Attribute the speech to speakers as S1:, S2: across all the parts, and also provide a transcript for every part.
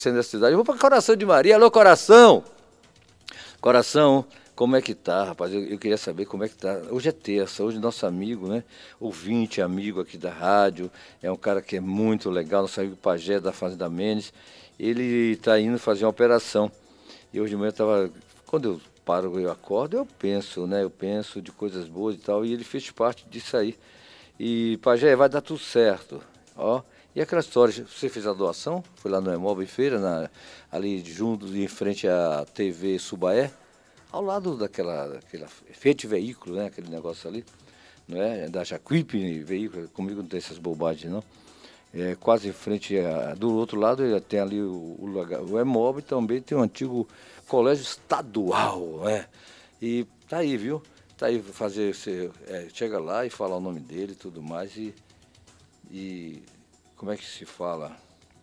S1: da cidade. Eu vou para Coração de Maria. Alô, Coração! Coração, como é que tá, rapaz? Eu queria saber como é que tá. Hoje é terça, hoje nosso amigo, né? Ouvinte, amigo aqui da rádio. É um cara que é muito legal, nosso amigo Pajé da Fazenda Mendes. Ele está indo fazer uma operação. E hoje de manhã eu estava. Quando eu paro, eu acordo, eu penso, né? Eu penso de coisas boas e tal. E ele fez parte disso aí. E, Pajé, vai dar tudo certo. Ó. E aquela história, você fez a doação? Foi lá no Hemóvel Feira, ali junto, em frente à TV Subaé, ao lado daquela Fiat Veículo, né? Aquele negócio ali, não é? Da Jacuípe Veículo, comigo não tem essas bobagens, não. É quase em frente, do outro lado tem ali o Hemóvel e também tem o antigo colégio estadual, né? E tá aí, viu? Tá aí, fazer, você, chega lá e fala o nome dele e tudo mais e como é que se fala?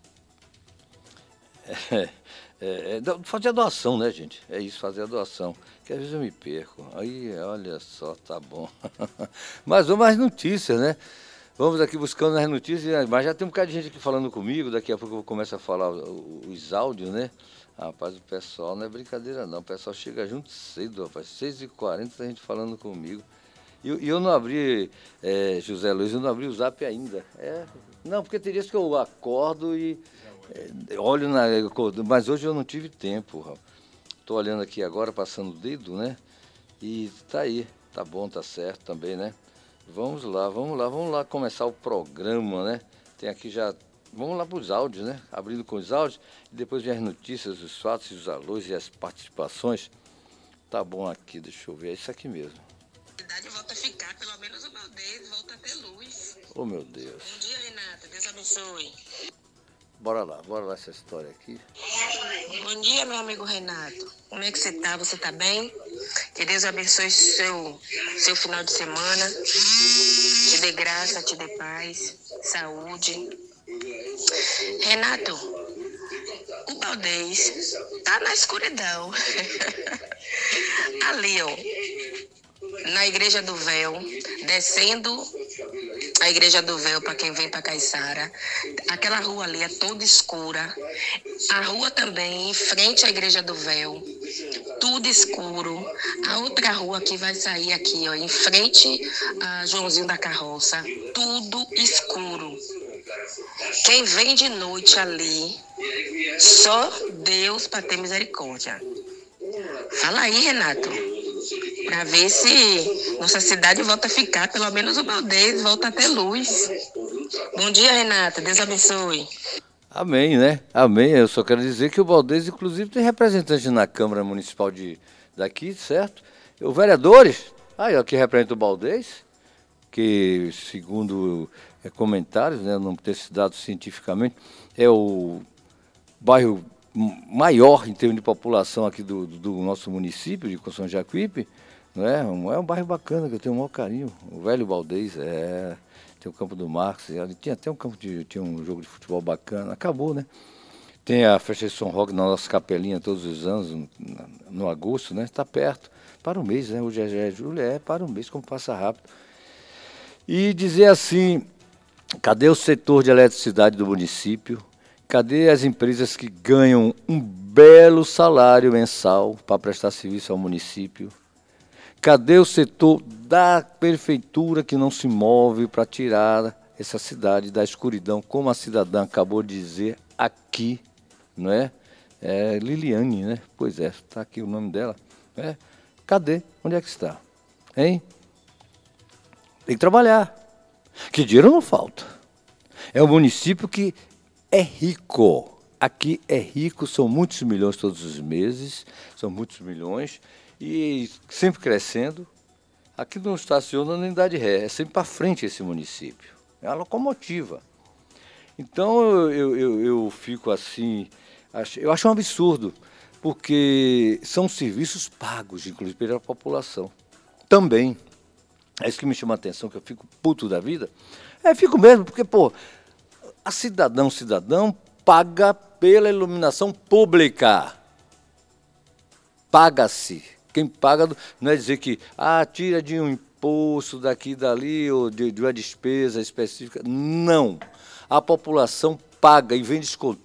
S1: Fazer a doação, né, gente? É isso, fazer a doação. Que às vezes eu me perco. Aí, olha só, tá bom. Mas vamos às notícias, né? Vamos aqui buscando as notícias, mas já tem um bocado de gente aqui falando comigo, daqui a pouco eu começo a falar os áudios, né? Rapaz, o pessoal não é brincadeira não, o pessoal chega junto cedo, rapaz, 6h40 a gente falando comigo. E eu não abri, José Luiz, eu não abri o Zap ainda. Não, porque teria que eu acordo e olho mas hoje eu não tive tempo. Estou olhando aqui agora, passando o dedo, né? E tá aí, tá bom, tá certo também, né? Vamos lá começar o programa, né? Tem aqui já, vamos lá para os áudios, né? Abrindo com os áudios, e depois vem as notícias, os fatos, os alôs e as participações. Tá bom aqui, deixa eu ver, é isso aqui mesmo.
S2: A cidade volta a ficar, pelo menos o Valdez volta a ter luz.
S1: Oh, meu Deus.
S2: Bom dia, Renata, Deus abençoe.
S1: Bora lá essa história aqui.
S2: Bom dia, meu amigo Renato. Como é que você tá? Você tá bem? Que Deus abençoe seu final de semana. Te dê graça, te dê paz, saúde. Renato, o Valdez tá na escuridão. Ali, ó, na Igreja do Véu, descendo a Igreja do Véu para quem vem para Caiçara. Aquela rua ali é toda escura. A rua também, em frente à Igreja do Véu, tudo escuro. A outra rua que vai sair aqui, ó, em frente a Joãozinho da Carroça, tudo escuro. Quem vem de noite ali, só Deus para ter misericórdia. Fala aí, Renato, para ver se nossa cidade volta a ficar, pelo menos o Valdez volta a ter luz. Bom dia, Renata, Deus abençoe.
S1: Amém, né? Amém. Eu só quero dizer que o Valdez, inclusive, tem representante na Câmara Municipal daqui, certo? Os vereadores, aí, ó, que representa o Valdez, que, segundo comentários, né, não ter se dado cientificamente, é o bairro maior em termos de população aqui do nosso município, de São Jacuípe, não é? É um bairro bacana, que eu tenho o maior carinho. O velho Valdez, tem o Campo do Marcos, ali tinha até tinha um jogo de futebol bacana, acabou, né? Tem a festa de São Roque na nossa capelinha todos os anos, no agosto, né? Está perto, para o mês, né? Hoje é julho, para o mês, como passa rápido. E dizer assim, cadê o setor de eletricidade do município? Cadê as empresas que ganham um belo salário mensal para prestar serviço ao município? Cadê o setor da prefeitura que não se move para tirar essa cidade da escuridão, como a cidadã acabou de dizer aqui, não é? Liliane, né? Pois é, está aqui o nome dela. Cadê? Onde é que está? Hein? Tem que trabalhar, que dinheiro não falta. É um município que é rico. Aqui é rico, são muitos milhões todos os meses, são muitos milhões, e sempre crescendo. Aqui não estaciona nem dá de ré, é sempre para frente esse município. É uma locomotiva. Então eu fico assim, eu acho um absurdo, porque são serviços pagos, inclusive pela população. Também. É isso que me chama a atenção, que eu fico puto da vida. Fico mesmo, porque, pô, cidadão paga pela iluminação pública. Paga-se. Quem paga não é dizer que tira de um imposto daqui e dali, ou de uma despesa específica. Não. A população paga e vem descontado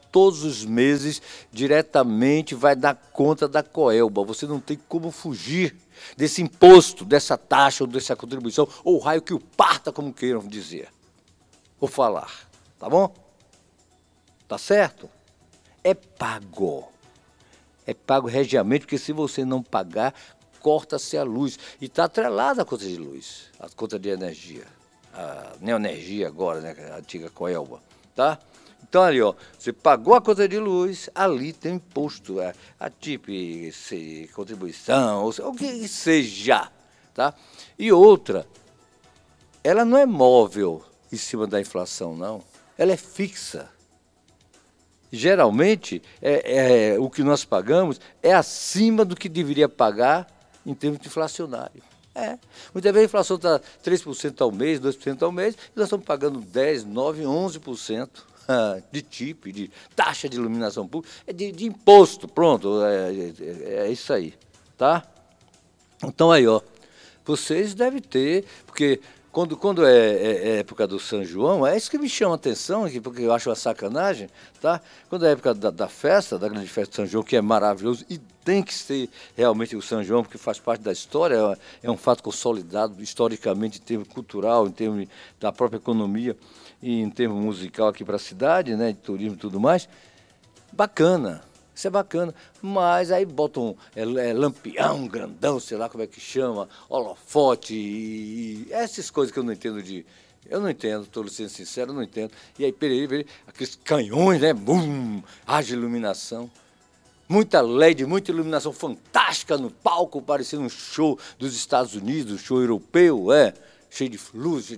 S1: todos os meses, diretamente vai dar conta da Coelba. Você não tem como fugir desse imposto, dessa taxa ou dessa contribuição, ou o raio que o parta, como queiram dizer, ou falar. Tá bom? Tá certo? É pago. É pago regiamente, porque se você não pagar, corta-se a luz. E está atrelada a conta de luz, a conta de energia. A Neoenergia agora, né, a antiga Coelba, tá? Então ali, ó, você pagou a conta de luz, ali tem imposto, a TIP, contribuição, ou o que seja, tá? E outra, ela não é móvel em cima da inflação, não. Ela é fixa. Geralmente, o que nós pagamos é acima do que deveria pagar em termos de inflacionário. Muitas vezes a inflação está 3% ao mês, 2% ao mês, e nós estamos pagando 10%, 9%, 11% de TIP, de taxa de iluminação pública, de imposto, pronto, é isso aí, tá? Então aí, ó, vocês devem ter, porque quando é época do São João, é isso que me chama a atenção, porque eu acho uma sacanagem, tá? Quando é época da festa, da grande festa de São João, que é maravilhoso, e tem que ser realmente o São João, porque faz parte da história, é um fato consolidado historicamente, em termos cultural, em termos da própria economia, e em termos musical aqui para a cidade, né, de turismo e tudo mais, bacana. Isso é bacana, mas aí botam lampião grandão, sei lá como é que chama, holofote e essas coisas que eu não entendo Eu não entendo, estou sendo sincero, eu não entendo. E aí, peraí, aqueles canhões, né? Bum, haja iluminação. Muita LED, muita iluminação fantástica no palco, parecendo um show dos Estados Unidos, um show europeu, cheio de luz,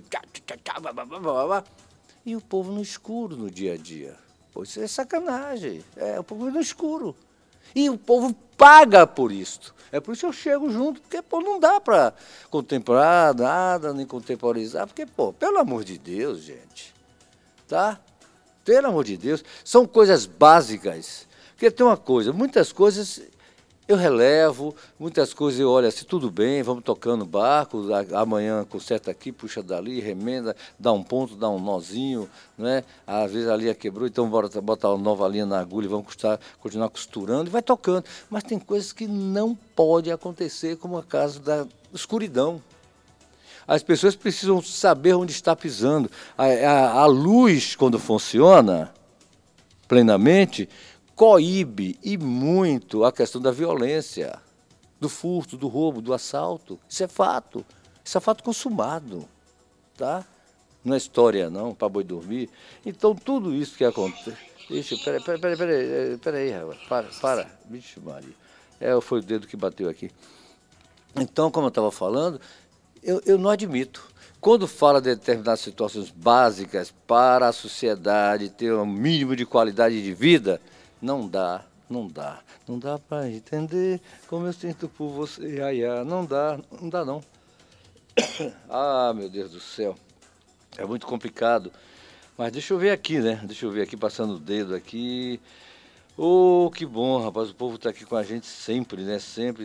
S1: e o povo no escuro no dia a dia. Pô, isso é sacanagem. O povo no escuro. E o povo paga por isso. É por isso que eu chego junto, porque, pô, não dá para contemplar nada, nem contemporizar, porque, pô, pelo amor de Deus, gente, tá? Pelo amor de Deus, são coisas básicas. Porque tem uma coisa, muitas coisas eu relevo, muitas coisas eu olho assim, tudo bem, vamos tocando barco, amanhã conserta aqui, puxa dali, remenda, dá um ponto, dá um nozinho, né? Às vezes a linha quebrou, então bora botar uma nova linha na agulha e vamos continuar costurando e vai tocando. Mas tem coisas que não pode acontecer, como o caso da escuridão. As pessoas precisam saber onde está pisando. A luz, quando funciona plenamente, coíbe e muito a questão da violência, do furto, do roubo, do assalto. Isso é fato consumado, tá? Não é história não, para boi dormir. Então tudo isso que acontece... Ixi, peraí, rapaz, para, bicho Maria. Foi o dedo que bateu aqui. Então, como eu estava falando, eu não admito. Quando fala de determinadas situações básicas para a sociedade ter um mínimo de qualidade de vida, não dá para entender como eu sinto por você, não dá não. Ah, meu Deus do céu, é muito complicado, mas deixa eu ver aqui, né, passando o dedo aqui, que bom, rapaz, o povo está aqui com a gente sempre, né, sempre.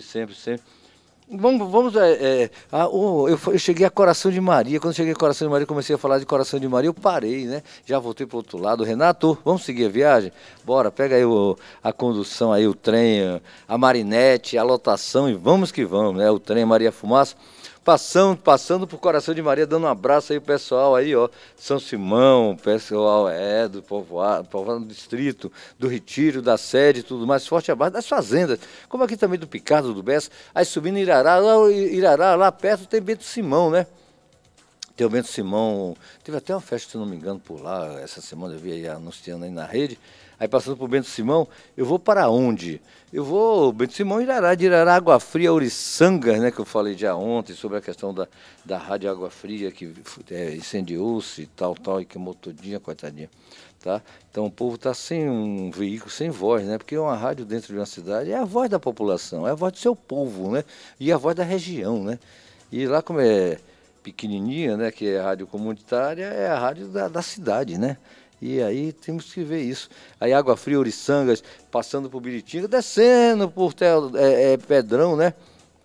S1: Eu cheguei a Coração de Maria. Quando cheguei a Coração de Maria, comecei a falar de Coração de Maria, eu parei, né? Já voltei para o outro lado. Renato, vamos seguir a viagem? Bora, pega aí a condução, aí o trem, a marinete, a lotação e vamos que vamos, né? O trem Maria Fumaça, passando por Coração de Maria, dando um abraço aí o pessoal aí, ó, São Simão, pessoal do povoado do distrito, do Retiro, da sede, tudo mais, forte abraço, das fazendas, como aqui também do Picardo, do Bessa, aí subindo Irará, lá perto tem Bento Simão, né? Tem o Bento Simão, teve até uma festa, se não me engano, por lá, essa semana eu vi aí anunciando aí na rede. Aí passando por Bento Simão, eu vou para onde? Eu vou, Bento Simão, Irará, de Irará, Água Fria, Uriçanga, né, que eu falei já ontem sobre a questão da rádio Água Fria, que incendiou-se e tal, e queimou todinha, coitadinha, tá? Então o povo está sem um veículo, sem voz, né, porque uma rádio dentro de uma cidade é a voz da população, é a voz do seu povo, né, e a voz da região, né, e lá como é pequenininha, né, que é a rádio comunitária, é a rádio da cidade, né. E aí temos que ver isso. Aí Água Fria, Uriçangas, passando por Biritinga, descendo por Pedrão, né?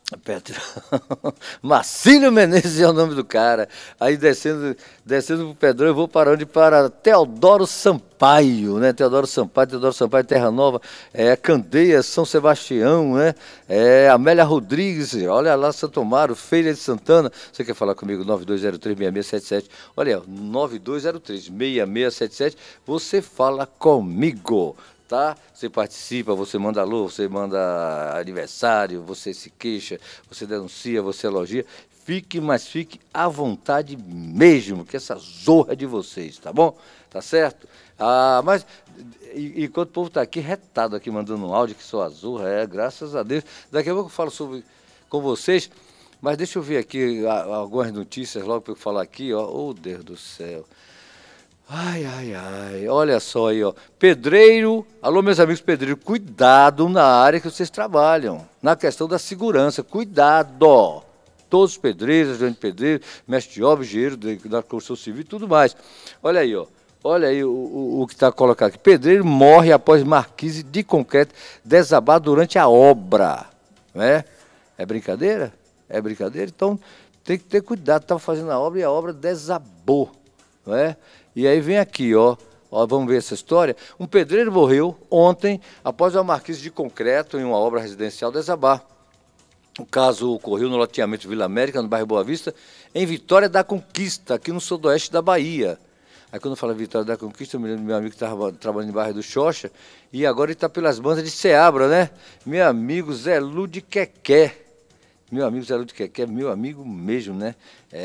S1: Petrão. Marcílio Menezes é o nome do cara. Aí descendo pro Pedrão, eu vou para onde? Para Teodoro Sampaio, né? Teodoro Sampaio, Terra Nova, Candeias, São Sebastião, né? Amélia Rodrigues, olha lá, Santo Amaro, Feira de Santana. Você quer falar comigo? 9203-6677. Olha, 9203-6677. Você fala comigo. Tá? Você participa, você manda alô, você manda aniversário, você se queixa, você denuncia, você elogia. Fique à vontade mesmo, que essa zorra é de vocês, tá bom? Tá certo? Mas enquanto o povo tá aqui retado, aqui mandando um áudio, que sou a zorra, graças a Deus. Daqui a pouco eu falo com vocês, mas deixa eu ver aqui algumas notícias logo para eu falar aqui, ó. Oh, Deus do céu. Ai, olha só aí, ó. Pedreiro, alô meus amigos pedreiros, cuidado na área que vocês trabalham, na questão da segurança, cuidado. Todos os pedreiros, ajudante de pedreiro, mestre de obra, engenheiro da construção civil e tudo mais. Olha aí, ó. Olha aí o que está colocado aqui. Pedreiro morre após marquise de concreto desabar durante a obra. Né? É brincadeira? É brincadeira? Então tem que ter cuidado. Estava fazendo a obra e a obra desabou. Não é? E aí vem aqui, ó, vamos ver essa história. Um pedreiro morreu ontem após uma marquise de concreto em uma obra residencial desabar. O caso ocorreu no loteamento Vila América, no bairro Boa Vista, em Vitória da Conquista, aqui no sudoeste da Bahia. Aí quando eu falo Vitória da Conquista, eu me lembro do meu amigo que estava trabalhando no bairro do Xoxa, e agora ele está pelas bandas de Ceabra, né? Meu amigo Zé Lu de Quequé. Meu amigo Zé Lu de Quequé, meu amigo mesmo, né?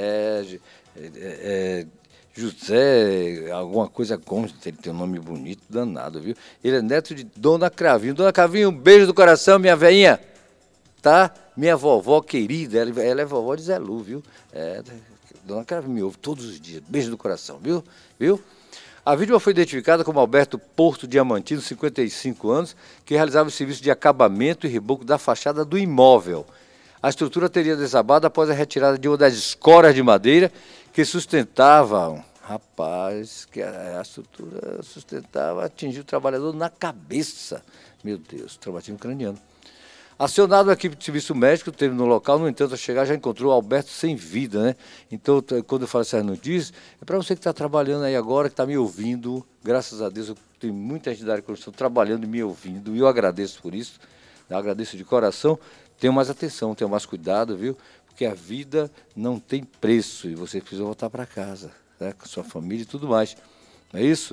S1: José, alguma coisa Gomes, ele tem um nome bonito, danado, viu? Ele é neto de Dona Cravinho. Dona Cravinho, um beijo do coração, minha veinha, tá? Minha vovó querida, ela é vovó de Zé Lu, viu? Dona Cravinho me ouve todos os dias, beijo do coração, viu? A vítima foi identificada como Alberto Porto Diamantino, 55 anos, que realizava o serviço de acabamento e reboco da fachada do imóvel. A estrutura teria desabado após a retirada de uma das escoras de madeira que sustentavam. Rapaz, que a estrutura sustentava, atingiu o trabalhador na cabeça. Meu Deus, traumatismo craniano. Acionado a equipe de serviço médico, teve no local, no entanto, ao chegar já encontrou o Alberto sem vida, né? Então, quando eu falo essas notícias, é para você que está trabalhando aí agora, que está me ouvindo, graças a Deus, eu tenho muita gente da área de construção trabalhando e me ouvindo, e eu agradeço por isso, eu agradeço de coração. Tenham mais atenção, tenham mais cuidado, viu? Porque a vida não tem preço e você precisa voltar para casa, né? Com sua família e tudo mais. Não é isso?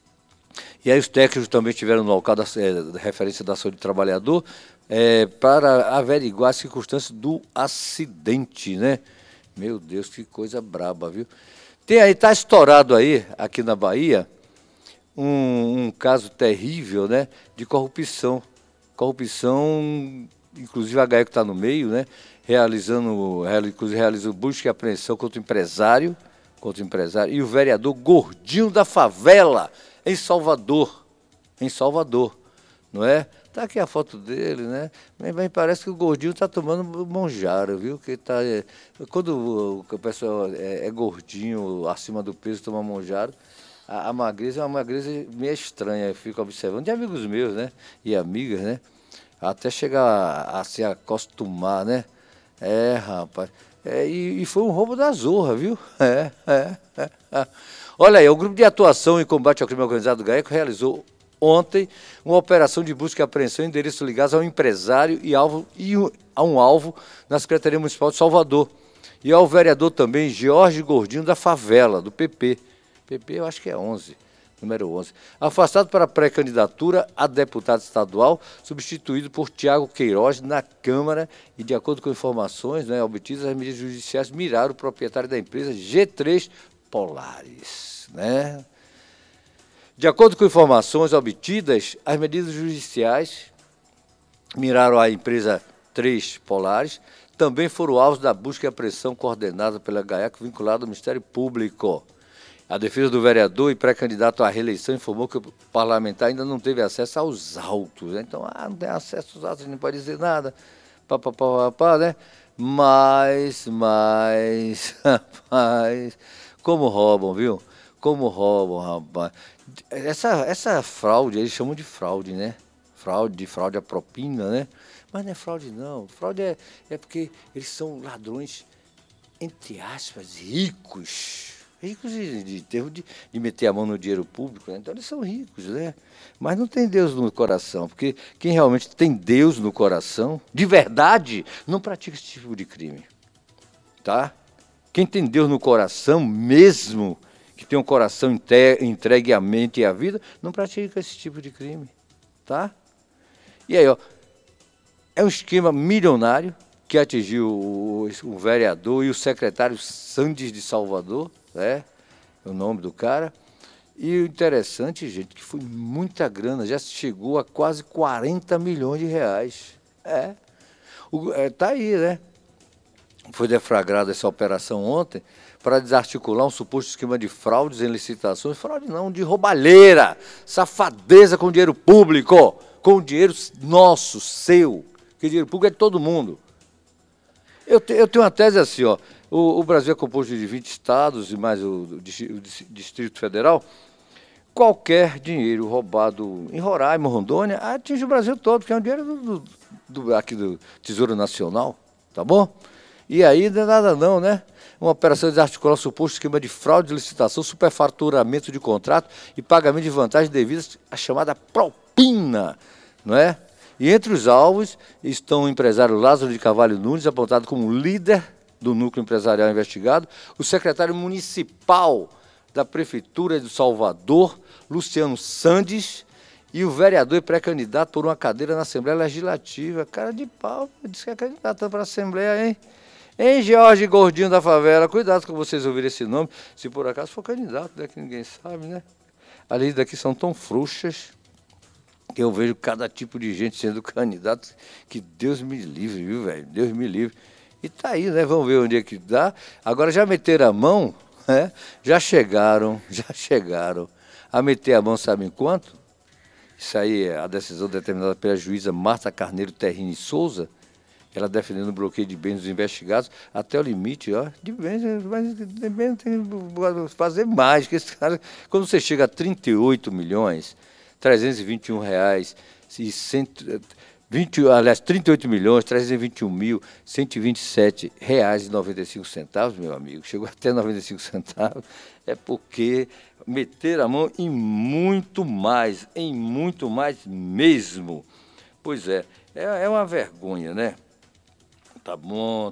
S1: E aí os técnicos também estiveram no local da referência da saúde do trabalhador para averiguar as circunstâncias do acidente, né? Meu Deus, que coisa braba, viu? Tem aí, está estourado aí, aqui na Bahia, um caso terrível, né? De corrupção. Corrupção, inclusive a GAECO está no meio, né? Inclusive realizando busca e apreensão contra o empresário, e o vereador Gordinho da Favela, em Salvador, não é? Tá aqui a foto dele, né? Mas parece que o Gordinho está tomando monjaro, viu? Que tá, quando o pessoal é gordinho, acima do peso, toma monjaro, a magreza é uma magreza meio estranha, eu fico observando, de amigos meus, né? E amigas, né? Até chegar a se acostumar, né? Rapaz. E foi um roubo da zorra, viu? Olha aí, o Grupo de Atuação em Combate ao Crime Organizado do GAECO realizou ontem uma operação de busca e apreensão em endereços ligados a um empresário e a um alvo na Secretaria Municipal de Salvador. E ao vereador também, Jorge Gordinho da Favela, do PP. PP eu acho que é 11. Número 11. Afastado para pré-candidatura a deputado estadual, substituído por Tiago Queiroz na Câmara e, de acordo com informações, né, obtidas, as medidas judiciais miraram o proprietário da empresa G3 Polares, né? De acordo com informações obtidas, as medidas judiciais miraram a empresa 3 Polares, também foram alvos da busca e apreensão coordenada pela GAECO, vinculada ao Ministério Público. A defesa do vereador e pré-candidato à reeleição informou que o parlamentar ainda não teve acesso aos autos, né? Então, não tem acesso aos autos, não pode dizer nada, né? Mas, rapaz, como roubam, viu? Como roubam, rapaz. Essa fraude, eles chamam de fraude, né? fraude à propina, né? Mas não é fraude, não. Fraude é porque eles são ladrões, entre aspas, ricos. Ricos de termos de meter a mão no dinheiro público, né? Então eles são ricos, né? Mas não tem Deus no coração, porque quem realmente tem Deus no coração, de verdade, não pratica esse tipo de crime, tá? Quem tem Deus no coração mesmo, que tem um coração entregue à mente e à vida, não pratica esse tipo de crime, tá? E aí, ó, é um esquema milionário que atingiu o vereador e o secretário Sandes de Salvador, né? É o nome do cara. E o interessante, gente, que foi muita grana, já chegou a quase 40 milhões de reais. Tá aí, né? Foi deflagrada essa operação ontem para desarticular um suposto esquema de fraudes em licitações. Fraude não, de roubalheira, safadeza com dinheiro público, com dinheiro nosso, seu, que dinheiro público é de todo mundo. Eu tenho uma tese assim, ó, o Brasil é composto de 20 estados e mais o Distrito Federal. Qualquer dinheiro roubado em Roraima, Rondônia, atinge o Brasil todo, porque é um dinheiro aqui do Tesouro Nacional, tá bom? E aí não é nada não, né? Uma operação desarticular suposto esquema de fraude de licitação, superfaturamento de contrato e pagamento de vantagens devidas, a chamada propina, não é? E entre os alvos estão o empresário Lázaro de Carvalho Nunes, apontado como líder do núcleo empresarial investigado, o secretário municipal da Prefeitura de Salvador, Luciano Sandes, e o vereador e pré-candidato por uma cadeira na Assembleia Legislativa. Cara de pau, disse que é candidato para a Assembleia, hein? Hein, Jorge Gordinho da Favela? Cuidado com vocês ouvirem esse nome, se por acaso for candidato, né, que ninguém sabe, né? As leis daqui são tão frouxas que eu vejo cada tipo de gente sendo candidato, que Deus me livre, viu, velho? Deus me livre. E tá aí, né? Vamos ver onde é que dá. Agora já meteram a mão, né? Já chegaram a meter a mão, sabe em quanto? Isso aí é a decisão determinada pela juíza Marta Carneiro Terrini Souza, ela defendendo o bloqueio de bens dos investigados até o limite, ó, de bens, mas tem que fazer mais, que esse cara, quando você chega a 38 milhões, 321 reais e 38 milhões, 321 mil, 127 reais e 95 centavos, meu amigo, chegou até 95 centavos, é porque meter a mão em muito mais mesmo. Pois é uma vergonha, né? Tá bom.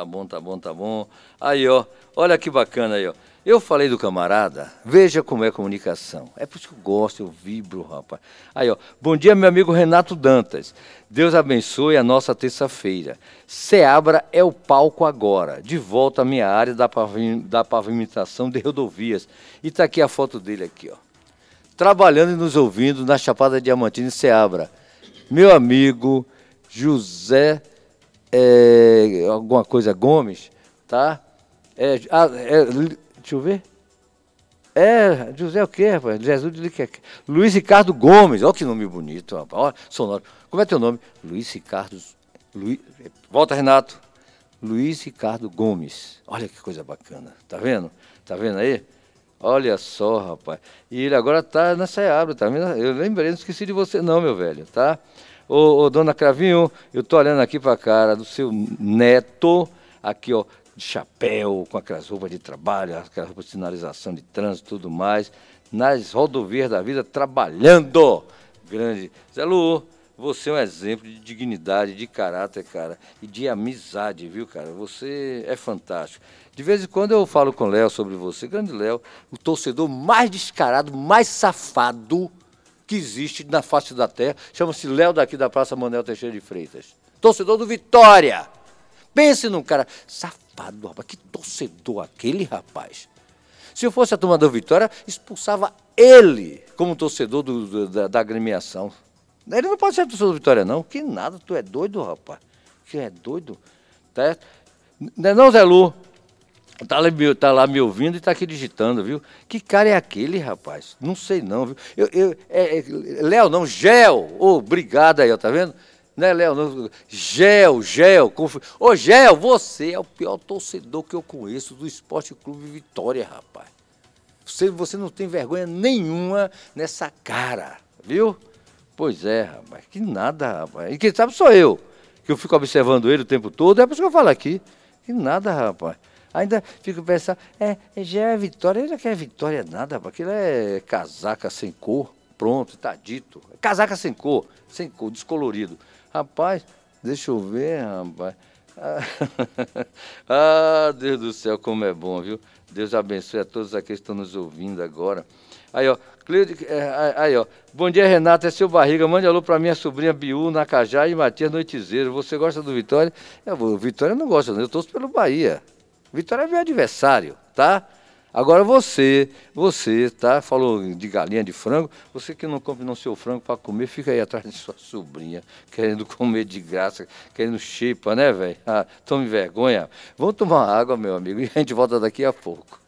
S1: Aí, ó, olha que bacana aí, ó. Eu falei do camarada, veja como é comunicação. É por isso que eu gosto, eu vibro, rapaz. Aí, ó, bom dia, meu amigo Renato Dantas. Deus abençoe a nossa terça-feira. Seabra é o palco agora. De volta à minha área da pavimentação de rodovias. E tá aqui a foto dele aqui, ó. Trabalhando e nos ouvindo na Chapada Diamantina em Seabra. Meu amigo José alguma coisa Gomes, tá? Deixa eu ver. José o quê, rapaz? Jesus de Luiz Ricardo Gomes. Olha que nome bonito, rapaz. Olha, sonoro. Como é teu nome? Luiz Ricardo. Volta, Renato. Luiz Ricardo Gomes. Olha que coisa bacana. Tá vendo? Tá vendo aí? Olha só, rapaz. E ele agora tá na Seabra, tá vendo? Eu lembrei, não esqueci de você não, meu velho, tá? Ô, dona Cravinho, eu tô olhando aqui para a cara do seu neto, aqui, ó, de chapéu, com aquelas roupas de trabalho, aquelas roupas de sinalização de trânsito e tudo mais, nas rodovias da vida, trabalhando. Grande. Zé Lu, você é um exemplo de dignidade, de caráter, cara, e de amizade, viu, cara? Você é fantástico. De vez em quando eu falo com o Léo sobre você, grande Léo, o torcedor mais descarado, mais safado que existe na face da terra, chama-se Léo daqui da Praça Manuel Teixeira de Freitas. Torcedor do Vitória. Pense num cara safado, rapaz. Que torcedor aquele, rapaz. Se eu fosse a turma do Vitória, expulsava ele como torcedor da agremiação. Ele não pode ser torcedor do Vitória, não. Que nada, tu é doido, rapaz. Que é doido. Tá? Não, Zé Lu? Tá lá me ouvindo e tá aqui digitando, viu? Que cara é aquele, rapaz? Não sei não, viu? Léo não, Gel. Obrigado aí, ó, tá vendo? Não é Léo, não. Gel. Ô, Gel, você é o pior torcedor que eu conheço do Esporte Clube Vitória, rapaz. Você não tem vergonha nenhuma nessa cara, viu? Pois é, rapaz, que nada, rapaz. E quem sabe sou eu, que eu fico observando ele o tempo todo, é por isso que eu falo aqui. Que nada, rapaz. Ainda fico pensando, já é vitória, ele não quer vitória nada, rapaz. Aquilo é casaca sem cor, pronto, tá dito. Casaca sem cor, descolorido. Rapaz, deixa eu ver, rapaz. Ah, Deus do céu, como é bom, viu? Deus abençoe a todos aqueles que estão nos ouvindo agora. Aí, ó, Cleide, aí, ó. Bom dia, Renata, é seu Barriga. Mande alô pra minha sobrinha Biú, Nacajá e Matias Noitizeiro. Você gosta do Vitória? O Vitória não gosta, não. Eu torço pelo Bahia. Vitória é meu adversário, tá? Agora você, tá? Falou de galinha, de frango. Você que não compra não seu frango para comer, fica aí atrás de sua sobrinha, querendo comer de graça, querendo xepa, né, velho? Ah, tome vergonha. Vamos tomar água, meu amigo, e a gente volta daqui a pouco.